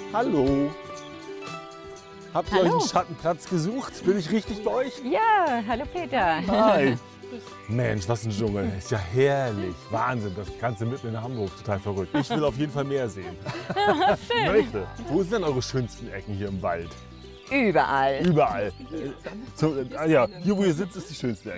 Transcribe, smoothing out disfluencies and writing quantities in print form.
Hallo. Habt ihr Hallo. euch einen Schattenplatz gesucht? Bin ich richtig bei euch? Ja, hallo Peter. Hi. Mensch, was ein Dschungel. Ist ja herrlich. Wahnsinn, das Ganze mitten in Hamburg. Total verrückt. Ich will auf jeden Fall mehr sehen. Möchte. Wo sind denn eure schönsten Ecken hier im Wald? Überall. Überall. Ja, hier wo ihr sitzt, ist die schönste Ecke.